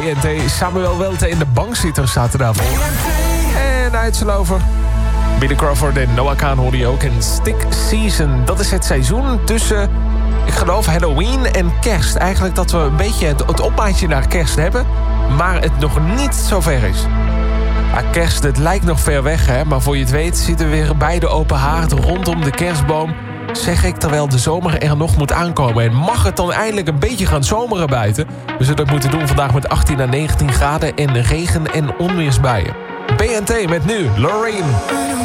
BNT, Samuel Welte in de bankzitters zaten daarvoor. En Uitslover. Billy Crawford en Noah Kahan hoorde je ook. En Stick Season, dat is het seizoen tussen, ik geloof, Halloween en kerst. Eigenlijk dat we een beetje het opmaatje naar kerst hebben, maar het nog niet zover is. Ja, kerst, het lijkt nog ver weg, hè? Maar voor je het weet zitten we weer bij de open haard rondom de kerstboom. Zeg ik, terwijl de zomer er nog moet aankomen. En mag het dan eindelijk een beetje gaan zomeren buiten? We zullen het moeten doen vandaag met 18 à 19 graden en regen- en onweersbuien. BNT met nu Loreen.